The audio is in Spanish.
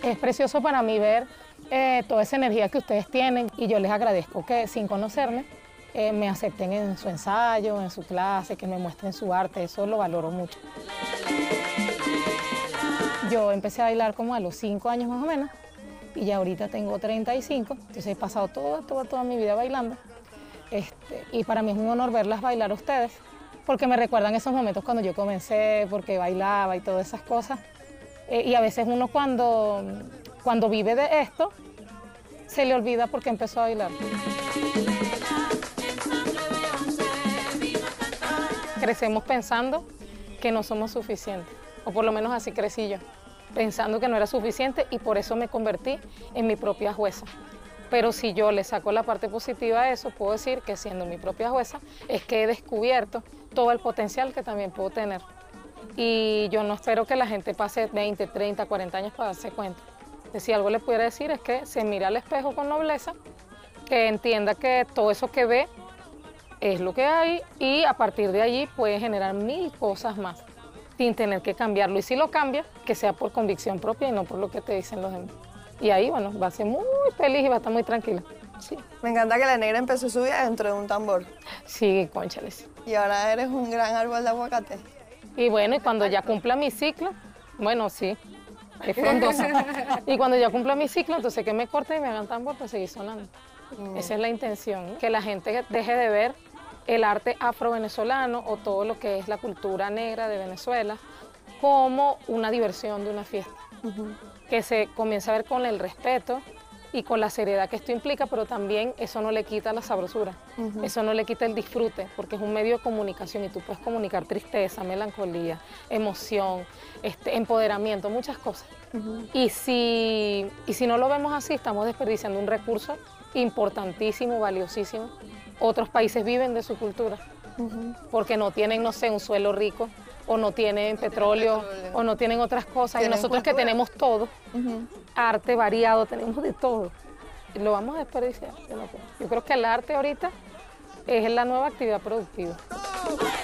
Es precioso para mí ver toda esa energía que ustedes tienen y yo les agradezco que sin conocerme me acepten en su ensayo, en su clase, que me muestren su arte, eso lo valoro mucho. Yo empecé a bailar como a los 5 años más o menos y ya ahorita tengo 35, entonces he pasado toda mi vida bailando. Y para mí es un honor verlas bailar a ustedes, porque me recuerdan esos momentos cuando yo comencé, porque bailaba y todas esas cosas. Y a veces uno cuando vive de esto, se le olvida porque empezó a bailar. Crecemos pensando que no somos suficientes, o por lo menos así crecí yo, pensando que no era suficiente y por eso me convertí en mi propia jueza. Pero si yo le saco la parte positiva a eso, puedo decir que siendo mi propia jueza es que he descubierto todo el potencial que también puedo tener. Y yo no espero que la gente pase 20, 30, 40 años para darse cuenta. Si algo le pudiera decir es que se mire al espejo con nobleza, que entienda que todo eso que ve es lo que hay y a partir de allí puede generar 1000 cosas más sin tener que cambiarlo. Y si lo cambia, que sea por convicción propia y no por lo que te dicen los demás. Y ahí, bueno, va a ser muy feliz y va a estar muy tranquila. Sí. Me encanta que la negra empezó su vida dentro de un tambor. Sí, cónchales. Y ahora eres un gran árbol de aguacate. Y bueno, y cuando ya cumpla mi ciclo, bueno, sí, es frondosa. Y cuando ya cumpla mi ciclo, entonces que me corten y me hagan tambor para seguir sonando. Esa es la intención, ¿no? Que la gente deje de ver el arte afro-venezolano o todo lo que es la cultura negra de Venezuela como una diversión de una fiesta. Que se comience a ver con el respeto y con la seriedad que esto implica, pero también eso no le quita la sabrosura, eso no le quita el disfrute, porque es un medio de comunicación y tú puedes comunicar tristeza, melancolía, emoción, empoderamiento, muchas cosas. Y si no lo vemos así, estamos desperdiciando un recurso importantísimo, valiosísimo. Otros países viven de su cultura, porque no tienen, no sé, un suelo rico, o no tienen petróleo, o no tienen otras cosas. Y nosotros que tenemos todo, arte variado, tenemos de todo, lo vamos a desperdiciar. Yo creo que el arte ahorita es la nueva actividad productiva.